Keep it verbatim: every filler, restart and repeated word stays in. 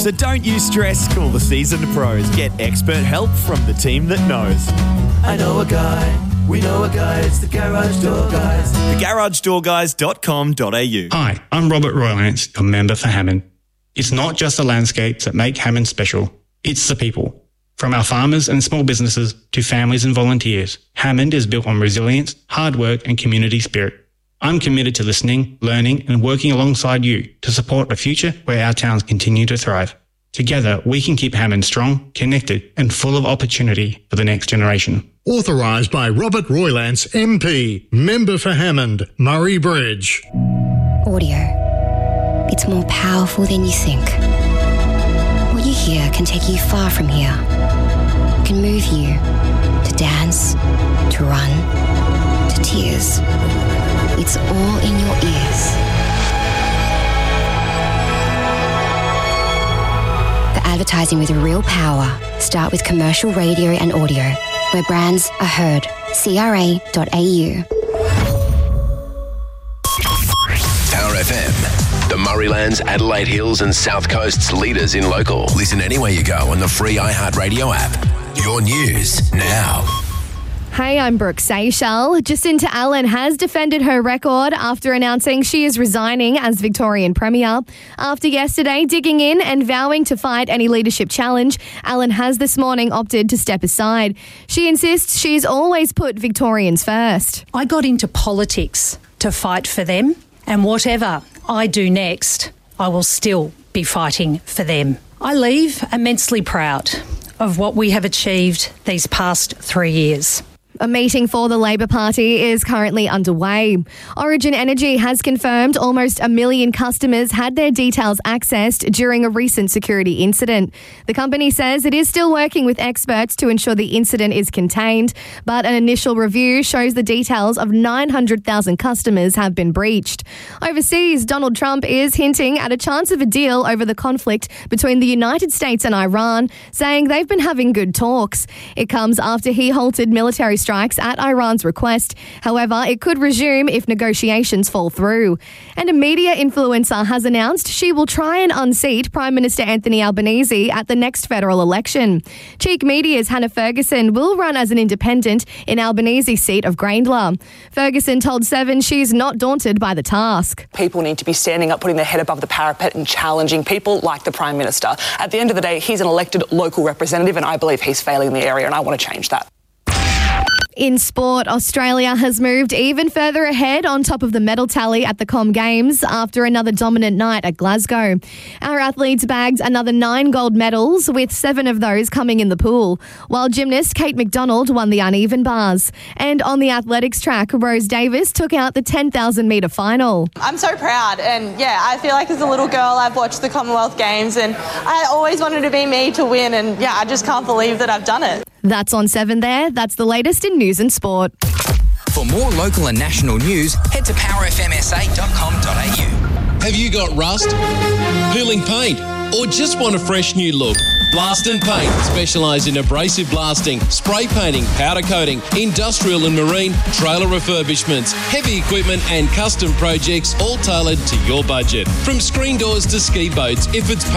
So don't you stress, call the seasoned pros. Get expert help from the team that knows. I know a guy, we know a guy, it's the Garage Door Guys. the garage door guys dot com dot a u. Hi, I'm Robert Roylance, your member for Hammond. It's not just the landscapes that make Hammond special, it's the people. From our farmers and small businesses to families and volunteers, Hammond is built on resilience, hard work and community spirit. I'm committed to listening, learning and working alongside you to support a future where our towns continue to thrive. Together, we can keep Hammond strong, connected and full of opportunity for the next generation. Authorised by Robert Roylance, M P, member for Hammond, Murray Bridge. Audio. It's more powerful than you think. What you hear can take you far from here. It can move you to dance, to run, to tears. It's all in your ears. The advertising with real power. Start with commercial radio and audio, where brands are heard. C R A dot A U. Power F M, the Murraylands, Adelaide Hills and South Coast's leaders in local. Listen anywhere you go on the free iHeartRadio app. Your news now. Hey, I'm Brooke Seychelles. Jacinta Allen has defended her record after announcing she is resigning as Victorian Premier. After yesterday digging in and vowing to fight any leadership challenge, Allen has this morning opted to step aside. She insists she's always put Victorians first. I got into politics to fight for them, and whatever I do next, I will still be fighting for them. I leave immensely proud of what we have achieved these past three years. A meeting for the Labor Party is currently underway. Origin Energy has confirmed almost a million customers had their details accessed during a recent security incident. The company says it is still working with experts to ensure the incident is contained, but an initial review shows the details of nine hundred thousand customers have been breached. Overseas, Donald Trump is hinting at a chance of a deal over the conflict between the United States and Iran, saying they've been having good talks. It comes after he halted military strikes at Iran's request. However, it could resume if negotiations fall through. And a media influencer has announced she will try and unseat Prime Minister Anthony Albanese at the next federal election. Cheek Media's Hannah Ferguson will run as an independent in Albanese's seat of Grayndler. Ferguson told Seven she's not daunted by the task. People need to be standing up, putting their head above the parapet and challenging people like the Prime Minister. At the end of the day, he's an elected local representative and I believe he's failing in the area and I want to change that. In sport, Australia has moved even further ahead on top of the medal tally at the Com Games after another dominant night at Glasgow. Our athletes bagged another nine gold medals, with seven of those coming in the pool, while gymnast Kate McDonald won the uneven bars. And on the athletics track, Rose Davis took out the ten thousand metre final. I'm so proud, and yeah, I feel like as a little girl I've watched the Commonwealth Games and I always wanted to be me to win, and yeah, I just can't believe that I've done it. That's on seven there. That's the latest in news and sport. For more local and national news, head to power f m s a dot com dot a u. Have you got rust, peeling paint, or just want a fresh new look? Blast and Paint specialise in abrasive blasting, spray painting, powder coating, industrial and marine, trailer refurbishments, heavy equipment and custom projects, all tailored to your budget. From screen doors to ski boats, if it's